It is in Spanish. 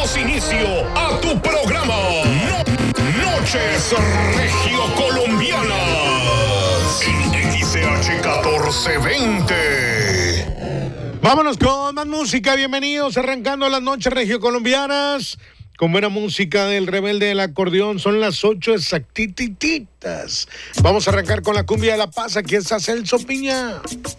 Damos inicio a tu programa Noches Regio Colombianas en XCH 1420. Vámonos con más música. Bienvenidos, arrancando las Noches Regio Colombianas con buena música del Rebelde del Acordeón. Son las 8 exactititas. Vamos a arrancar con la cumbia de La Paz. Aquí está Celso Piña.